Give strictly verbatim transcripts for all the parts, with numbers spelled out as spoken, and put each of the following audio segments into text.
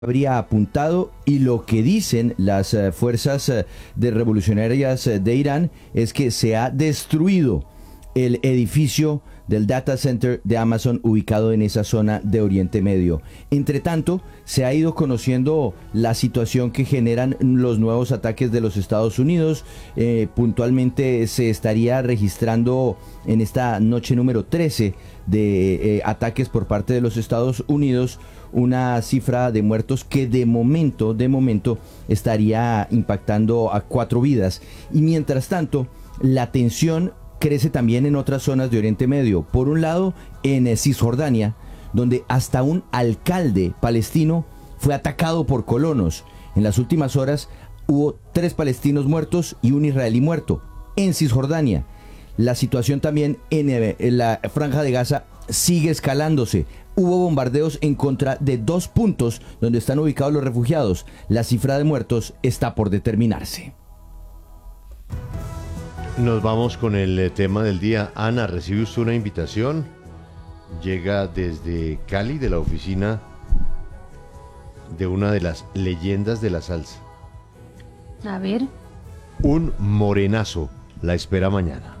habría apuntado, y lo que dicen las uh, fuerzas uh, de revolucionarias uh, de Irán es que se ha destruido el edificio del data center de Amazon ubicado en esa zona de Oriente Medio. Entre tanto, se ha ido conociendo la situación que generan los nuevos ataques de los Estados Unidos. Eh, puntualmente se estaría registrando en esta noche número trece de eh, ataques por parte de los Estados Unidos una cifra de muertos que de momento, de momento estaría impactando a cuatro vidas. Y mientras tanto, la tensión crece también en otras zonas de Oriente Medio. Por un lado, en Cisjordania, donde hasta un alcalde palestino fue atacado por colonos. En las últimas horas hubo tres palestinos muertos y un israelí muerto en Cisjordania. La situación también en, en la Franja de Gaza sigue escalándose. Hubo bombardeos en contra de dos puntos donde están ubicados los refugiados. La cifra de muertos está por determinarse. Nos vamos con el tema del día. Ana, ¿recibe usted una invitación? Llega desde Cali, de la oficina de una de las leyendas de la salsa. A ver. Un morenazo la espera mañana.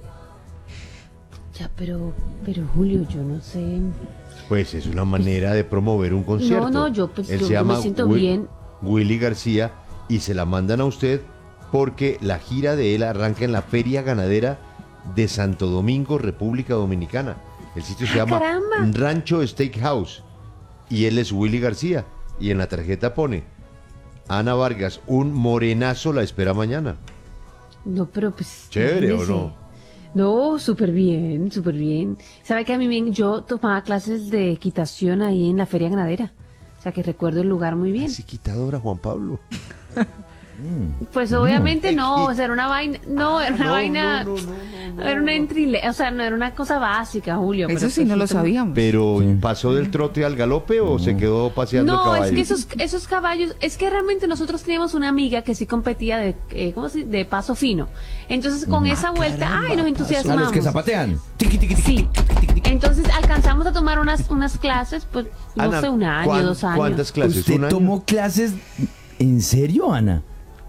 Ya, pero, pero Julio, yo no sé. Pues es una manera de promover un concierto. No, no, yo pues Él yo, se yo llama me siento Wi- bien. Willy García, y se la mandan a usted porque la gira de él arranca en la Feria Ganadera de Santo Domingo, República Dominicana. El sitio se ¡Ah, llama caramba! Rancho Steakhouse y él es Willy García, y en la tarjeta pone: Ana Vargas, un morenazo la espera mañana. No, pero pues. ¿Chévere o imagínese. no? No, súper bien, súper bien. ¿Sabe que a mí bien, yo tomaba clases de equitación ahí en la Feria Ganadera? O sea que recuerdo el lugar muy bien. Así quitadora, Juan Pablo. Pues obviamente no, o sea, era una vaina, no, era una No, vaina, no, no, no, no, era una entry, le- o sea, no era una cosa básica, Julio. Eso pero sí pues no lo tom- sabíamos. Pero Sí. ¿pasó del trote al galope o se quedó paseando No, caballo? es que esos, esos caballos, es que realmente nosotros teníamos una amiga que sí competía de, eh, ¿cómo se dice? De paso fino. Entonces con esa vuelta, ay, nos A entusiasmamos. los que zapatean. Tiqui, tiqui, tiqui, Sí. tiqui, tiqui, tiqui. Entonces alcanzamos a tomar unas, unas clases, pues, no Ana, sé, un año, ¿cuán- dos años. ¿Cuántas clases? ¿Usted ¿Un año? tomó clases? ¿En serio, Ana?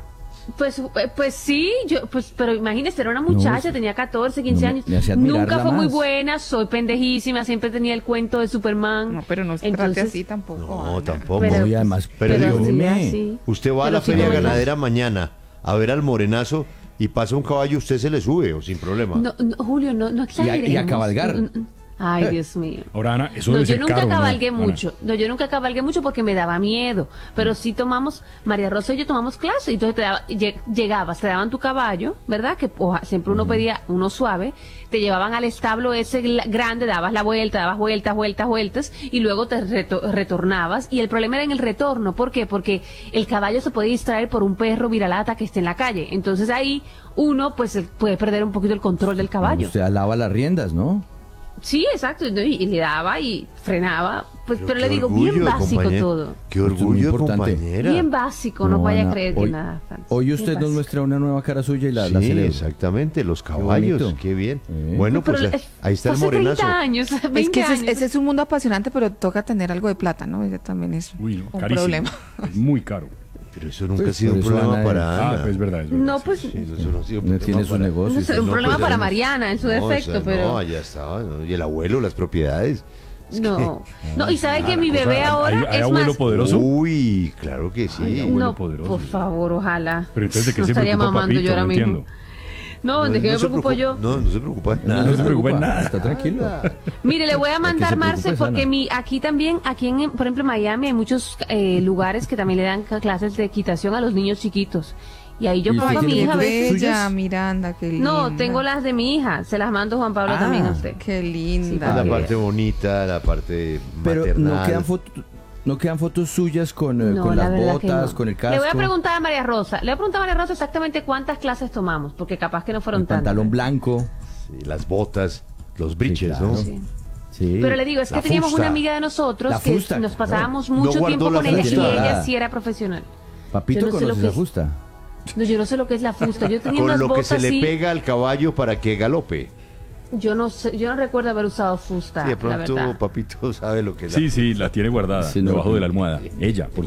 Pues, eh, pues sí, yo, pues, pero imagínese, era una muchacha, No, tenía catorce, quince no me- años. me hacía admirarla Nunca fue muy más. buena, soy pendejísima, siempre tenía el cuento de Superman. No, pero no se trate Entonces, así tampoco. No, Ana. tampoco. Pero- No, y además, pero Pero digo, sí, perdóneme. así. Usted va a Pero la sí Feria no es- Ganadera mañana a ver al morenazo y pasa un caballo, usted se le sube o sin problema. No, no, Julio, no, no Y a- y a exageremos. cabalgar. No, no. Ay, Dios mío. Ahora, Ana, eso No, debe yo ser nunca caro, ¿no, cabalgué Ana? mucho. No, yo nunca cabalgué mucho porque me daba miedo. Pero sí tomamos, María Rosa y yo tomamos clase. Entonces te daba, lleg- llegabas, te daban tu caballo, ¿verdad? Que oja, siempre uno pedía uno suave. Te llevaban al establo ese gla- grande, dabas la vuelta, dabas vueltas, vueltas, vueltas. Y luego te reto- retornabas. Y el problema era en el retorno. ¿Por qué? Porque el caballo se puede distraer por un perro viralata que esté en la calle. Entonces ahí uno pues puede perder un poquito el control del caballo. Usted alaba las riendas, ¿no? Sí, exacto, ¿no? y, y le daba y frenaba, pues, pero, qué le digo, orgullo bien de básico compañera. todo. Qué Esto es muy orgullo, importante. compañera. Bien básico, no, vaya Ana, a creer que hoy, nada. Francis, hoy bien usted nos básico. muestra una nueva cara suya y la, la Sí, celebro. exactamente, los caballos, bonito. qué bien. Sí. Bueno, No, pero pues es- ahí está el hace morenazo. treinta años, veinte Es que ese, es- años. ese es un mundo apasionante, pero toca tener algo de plata, ¿no? Ese también es Uy, no, un carísimo. problema. Es muy caro. Pero eso nunca Pues, ha sido por un eso problema Ana para Ah, Ana. pues es verdad, es verdad. No, pues, Sí, eso no ha sido un No problema tiene sus para- negocios. no sé, un no, problema pues, para ahí- Mariana en su No, defecto, o sea, pero... No, ya estaba. ¿no? Y el abuelo, las propiedades. No, no, y sabe que mi O sea, bebé hay- ahora hay es abuelo más... poderoso. Uy, claro que sí. Ay, abuelo No, poderoso. por favor, ojalá. Pero entonces, ¿de qué no se estaría preocupa mamando papito? yo ahora No mismo. entiendo. No, ¿de qué me se preocupo preocupa- yo? No, no se preocupa. No, nada. no se preocupe nada. nada, está tranquilo. Mire, le voy a mandar, se Marce, preocupe, porque Sana. mi, aquí también, aquí en, por ejemplo, en Miami hay muchos eh, lugares que también le dan ca- clases de equitación a los niños chiquitos. Y ahí yo ¿Y pongo a usted mi tiene hija a Qué veces. ¿Suyas? bella, Miranda, qué linda. No, tengo las de mi hija, se las mando Juan Pablo Ah, también a usted. Qué Sí, linda. La Ah, parte bonita, la parte Pero maternal. no quedan fotos. No quedan fotos suyas con, eh, No, con la las verdad que botas, no. con el casco, Le voy a preguntar a María Rosa, le voy a preguntar a María Rosa exactamente cuántas clases tomamos, porque capaz que no fueron el tantas. pantalón blanco. Sí, las botas, los briches, claro. ¿no? Sí. Sí. Pero le digo, es que La teníamos fusta. una amiga de nosotros La que fusta, nos claro. pasábamos No mucho guardó tiempo la con ella y fusta. ella sí era profesional. Papito Yo no sé lo conoce que esa es. fusta. No, yo no sé lo que es la fusta. Yo tenía Con unas lo que botas se le así. pega al caballo para que galope. Yo no sé, yo no recuerdo haber usado fusta, Sí, de la pronto verdad. Papito sabe lo que es. Sí, sí, la tiene guardada Sí, no. debajo de la almohada. Ella, por